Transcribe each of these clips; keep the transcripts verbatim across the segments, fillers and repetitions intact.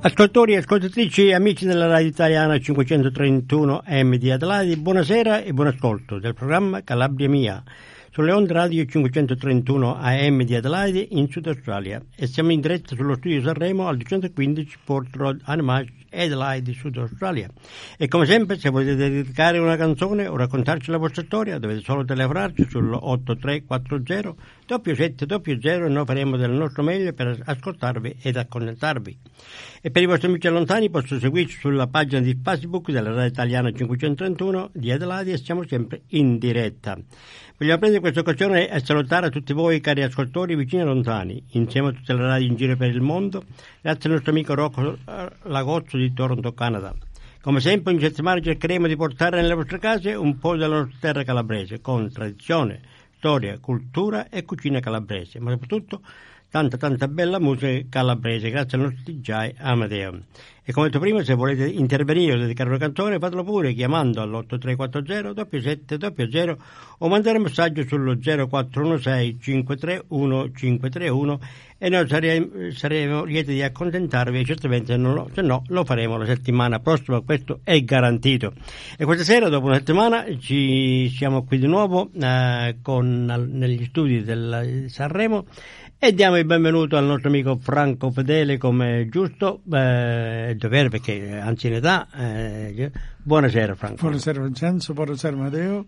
Ascoltatori e ascoltatrici, amici della Radio Italiana cinquecentotrentuno A M di Adelaide, buonasera e buon ascolto del programma Calabria Mia sulle onde radio cinquecentotrentuno A M di Adelaide in Sud Australia, e siamo in diretta sullo studio Sanremo al duecentoquindici Port Road, Anmarch, Adelaide, Sud Australia. E come sempre, se volete dedicare una canzone o raccontarci la vostra storia, dovete solo telefonarci sull'otto tre quattro zero sette sette zero e noi faremo del nostro meglio per ascoltarvi ed accontentarvi. E per i vostri amici lontani possono seguirci sulla pagina di Facebook della Radio Italiana cinquecentotrentuno di Adelaide, e siamo sempre in diretta. Vogliamo prendere questa occasione e salutare a tutti voi, cari ascoltatori vicini e lontani, insieme a tutte le radio in giro per il mondo, grazie al nostro amico Rocco Lagozzo di Toronto, Canada. Come sempre, in settimana cercheremo di portare nelle vostre case un po' della nostra terra calabrese, con tradizione, storia, cultura e cucina calabrese, ma soprattutto tanta tanta bella musica calabrese, grazie al nostro D J Amadeo. E come detto prima, se volete intervenire o dedicare una canzone, fatelo pure chiamando all'otto tre quattro zero sette sette zero o mandare un messaggio sullo zero quattro uno sei cinque tre uno cinque tre uno, e noi saremo, saremo lieti di accontentarvi, e certamente non lo, se no lo faremo la settimana prossima, questo è garantito. E questa sera, dopo una settimana, ci siamo qui di nuovo eh, con, negli studi del Sanremo, e diamo il benvenuto al nostro amico Franco Fedele, come giusto, eh, dovere, perché anzi in età. Eh, buonasera Franco. Buonasera Vincenzo, buonasera Amadeo.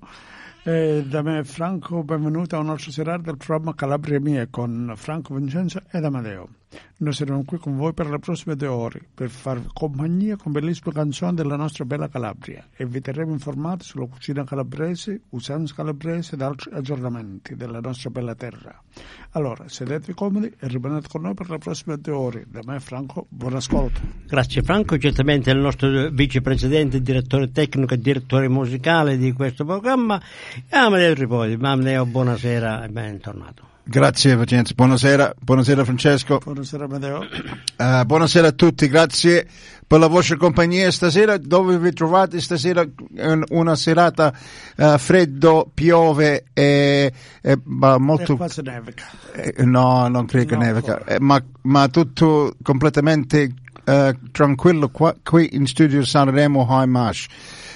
Eh, da me Franco, benvenuto a un nostro serata del programma Calabria Mia con Franco, Vincenzo ed Amadeo. Noi saremo qui con voi per le prossime due ore per farvi compagnia con bellissime canzoni della nostra bella Calabria, e vi terremo informati sulla cucina calabrese, usanze calabrese ed altri aggiornamenti della nostra bella terra. Allora, sedetevi comodi e rimanete con noi per le prossime due ore. Da me Franco, buon ascolto. Grazie Franco, certamente il nostro vicepresidente, direttore tecnico e direttore musicale di questo programma, Amadeo Tripodi. Amadeo, buonasera e bentornato. Grazie Vincenzo, buonasera, buonasera Francesco. Buonasera Amadeo. Uh, buonasera a tutti, grazie per la vostra compagnia stasera. Dove vi trovate stasera? Una serata uh, freddo, piove e, e ma molto. E quasi nevica. Eh, no, non credo no, che nevica, eh, ma, ma tutto completamente uh, tranquillo qua, qui in studio Sanremo High Marsh.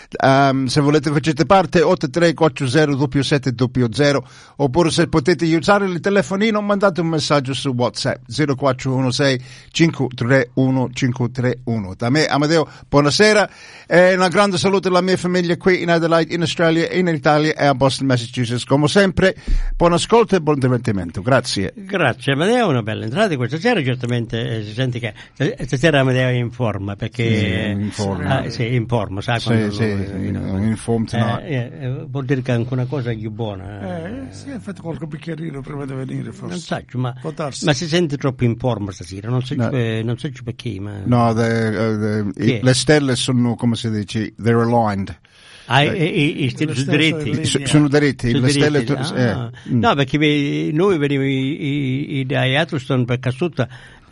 Um, se volete facete parte otto tre quattro zero sette sette zero, oppure se potete usare il telefonino mandate un messaggio su WhatsApp zero quattro uno sei cinque tre uno cinque tre uno. Da me Amadeo, buonasera, e una grande saluto alla mia famiglia qui in Adelaide, in Australia, in Italia e a Boston, Massachusetts. Come sempre, buon ascolto e buon divertimento. Grazie. Grazie Amadeo, una bella entrata questa sera. Certamente eh, si sente che stasera Amadeo è in forma, perché sì, in forma, ah, sì, in forma, sa sì, quando sì. Lo, in form tonight. Eh, eh, vuol dire che è anche una cosa più buona. Eh, sì, ha fatto qualche bicchierino prima di venire, forse. Non so, ma, ma si sente troppo in forma stasera, non so, no. per, non so perché. Ma... No, the, uh, the, le stelle sono, come si dice, they're aligned. Ah, i, i, i stili sono dritti? Sono dritti, le stelle. Tu, ah, eh. No, perché noi veniamo i, i, da Atherstone per Cassuta.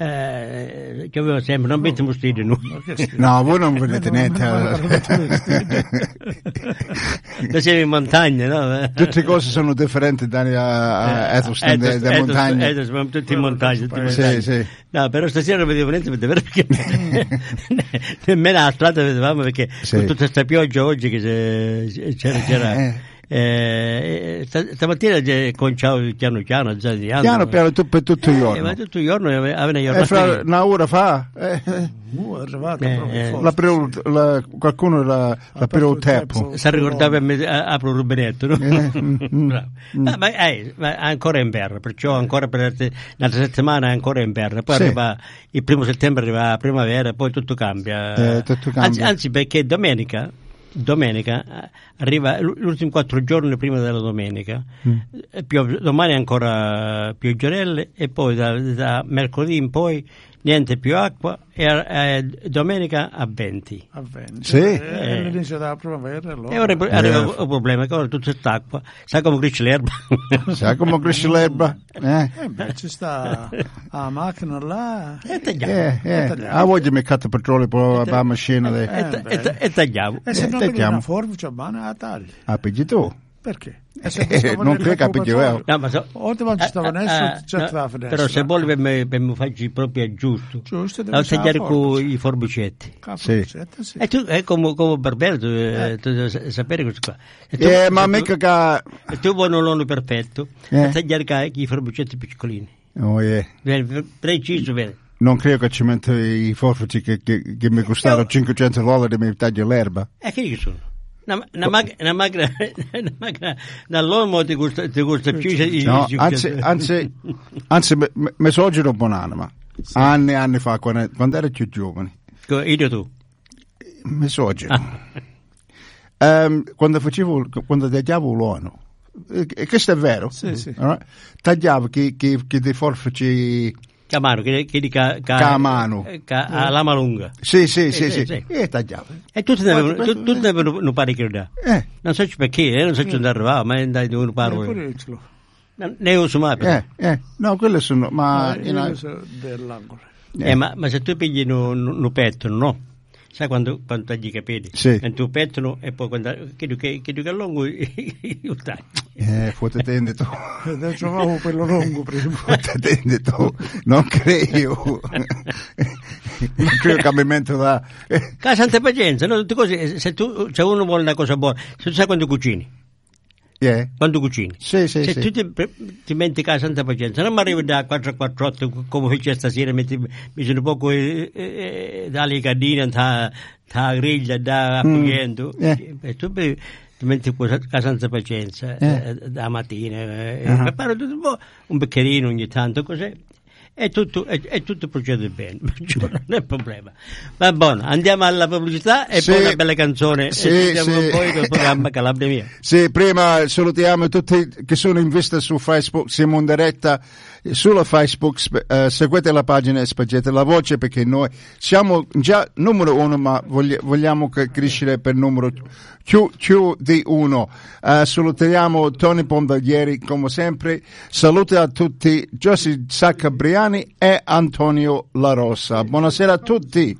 Eh, che avevo sempre, non mettiamo stile noi. No, voi non vedete niente. Noi siamo in montagna, no? Tutte cose sono differenti da Atherstone, da, da montagna. Siamo tutti in montagna. Sì, sì. No, però stasera non vedevo niente, perché nemmeno la strada vedevamo, perché sì. Con tutta questa pioggia oggi che c'era... c'era eh. Eh, stamattina è cominciato piano piano già di anno. Piano piano tu, per tutto il giorno. Eh, ma tutto il giorno aveva e fra una ora fa eh, uh, è arrivato eh, proprio eh, la pre, la, qualcuno l'ha preso il tempo. Si ricordava apro il rubinetto, no? Eh, mm, mm, ma, ma, eh, ma ancora in inverno, perciò ancora per l'altra settimana è ancora in inverno, poi sì. Arriva il primo settembre, arriva la primavera, poi tutto cambia, eh, tutto cambia. Anzi, anzi perché domenica domenica arriva gli ultimi quattro giorni prima della domenica, mm. piove, domani ancora pioggerelle, e poi da, da mercoledì in poi niente più acqua, e a, a, domenica a venti. A venti? Sì. È l'inizio della primavera. Allora. E ora arriva il yeah. problema che ora tutta quest'acqua, sa come cresce l'erba? Sa come cresce l'erba? Eh. Eh beh, ci sta la macchina là. E tagliamo. Eh, eh. Ah, voglio mettere petrolio per la macchina. E, e, e, e tagliamo. E se non vedi una forbice, bene la tagli. Ah, pigli tu? Perché? Eh, non credo capito. No, ma so, o non ci stava eh, nessuno, eh, c'è no, la finestra. però se vuole per me, per me faccio proprio giusto. Giusto, devo tagliare con i forbicetti. Sì. Sì. E tu è come, come Barbero, tu, eh. tu devi sapere questo qua. E tu, eh, ma tu, mica che... E tu vuoi un lono perfetto, eh. tagliare con i forbicetti piccolini. Oh, yeah. Preciso, bene. Non credo che ci metto i forbici che, che, che mi costarono Io... cinquecento dollari e mi taglio l'erba. E che io sono? Una, una, mag- una magra, una magra, dall'uomo ti costa, ti costa più. No, anzi, anzi, anzi, mi soggiero buonanima. Sì. Anni e anni fa, quando, quando ero più giovane. Io tu? Mi soggiero. Ah. Um, quando facevo, quando tagliavo l'uomo, e questo è vero. Sì, sì. Allora, tagliavo che, che, che dei forbici. Camano, che, che di ca, ca, ca mano. Ca, a lama lunga. Sì, sì, sì, eh, sì, sì. sì. E tagliavo. E tutti ne avevano, tu, tutti ne avevano un pari che da. Eh. Non so perché, eh, non so dove arrivava, ma è andato un paro. Ne uso mai. Eh, eh. No, quello sono, ma... No, io uso dell'angolo. Eh, eh ma, ma se tu pigli un petto, no? Sai quando, quando tagli i capelli? Sì. E tu pettano e poi quando credo che, credo che è lungo io taglio. Eh, fuote tende tu. Trovavo quello lungo prima. Fuote tende tu. Non credo. Non credo che mi metto da... Casa santa pazienza, no? Tutte cose, se tu, se uno vuole una cosa buona, se tu sai quando cucini. Yeah. Quando cucini, sì, sì, se sì. tu ti, ti metti a santa pazienza, non mi arrivi da quattro a quattro otto come fece stasera, metti, mi sono poco eh, eh, dalle gardine, da griglia, da appugliendo, mm. yeah. E tu ti metti a santa pazienza, yeah. eh, da mattina, eh, uh-huh. preparo tutto un po', un beccherino ogni tanto, così. E tutto, e, e tutto procede bene, non è problema. Va buono, andiamo alla pubblicità e sì, poi una bella canzone sì, e sentiamo sì. un po' il programma Calabria Mia. Sì, prima salutiamo tutti che sono in vista su Facebook, siamo in diretta sulla Facebook, uh, seguite la pagina e spargete la voce perché noi siamo già numero uno ma vogli- vogliamo crescere per numero più, più di uno. Uh, salutiamo Tony Pondaglieri come sempre, saluto a tutti Giossi Saccabriani e Antonio La Rossa. Buonasera a tutti.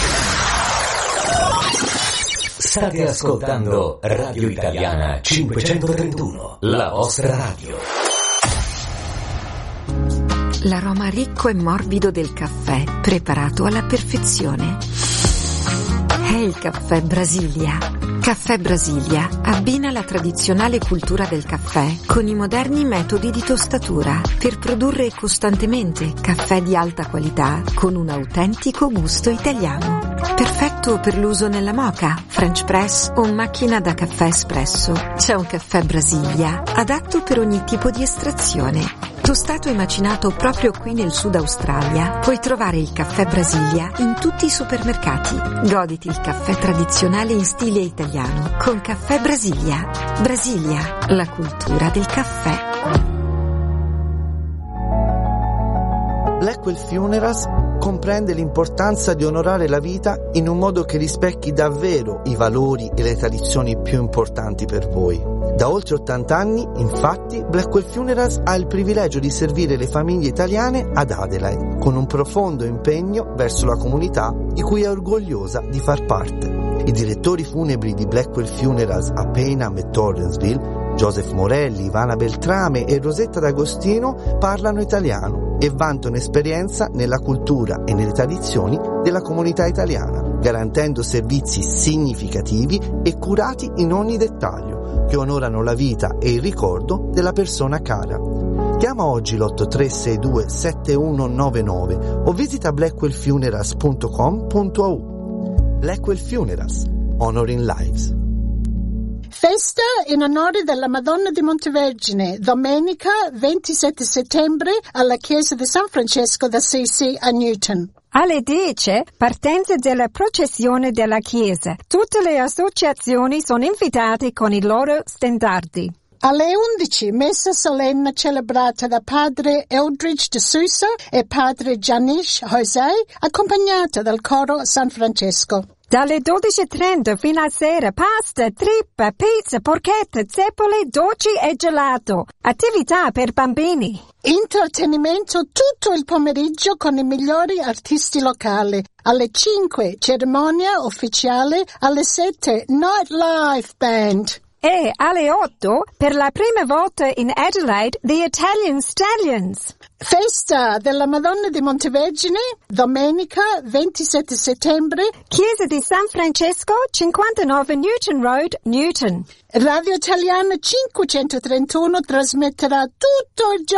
State ascoltando Radio Italiana cinquecentotrentuno, la vostra radio. L'aroma ricco e morbido del caffè, preparato alla perfezione. È il caffè Brasilia. Caffè Brasilia abbina la tradizionale cultura del caffè con i moderni metodi di tostatura per produrre costantemente caffè di alta qualità con un autentico gusto italiano. Perfetto per l'uso nella moka, French press o macchina da caffè espresso. C'è un caffè Brasilia adatto per ogni tipo di estrazione. Tostato e macinato proprio qui nel Sud Australia, puoi trovare il caffè Brasilia in tutti i supermercati. Goditi il caffè tradizionale in stile italiano con Caffè Brasilia. Brasilia, la cultura del caffè. Blackwell Funerals comprende l'importanza di onorare la vita in un modo che rispecchi davvero i valori e le tradizioni più importanti per voi. Da oltre ottanta anni, infatti, Blackwell Funerals ha il privilegio di servire le famiglie italiane ad Adelaide, con un profondo impegno verso la comunità di cui è orgogliosa di far parte. I direttori funebri di Blackwell Funerals a Payneham e Torrensville, Joseph Morelli, Ivana Beltrame e Rosetta D'Agostino, parlano italiano e vantano esperienza nella cultura e nelle tradizioni della comunità italiana, garantendo servizi significativi e curati in ogni dettaglio, che onorano la vita e il ricordo della persona cara. Chiama oggi l'otto tre sei due sette uno nove nove o visita blackwell funerals punto com punto a u. Blackwell Funerals, Honoring Lives. Festa in onore della Madonna di Montevergine, domenica ventisette settembre alla chiesa di San Francesco d'Assisi a Newton. Alle dieci, partenza della processione della chiesa. Tutte le associazioni sono invitate con i loro stendardi. Alle undici, messa solenne celebrata da padre Eldridge de Sousa e padre Janish José, accompagnata dal coro San Francesco. Dalle dodici e trenta fino a sera, pasta, trippa, pizza, porchetta, zeppole, dolci e gelato. Attività per bambini. Intrattenimento tutto il pomeriggio con i migliori artisti locali. Alle cinque, cerimonia ufficiale. Alle sette, nightlife band. E alle otto, per la prima volta in Adelaide, The Italian Stallions. Festa della Madonna di Montevergine, domenica ventisette settembre. Chiesa di San Francesco, cinquantanove Newton Road, Newton. Radio Italiana cinquecentotrentuno trasmetterà tutto il giorno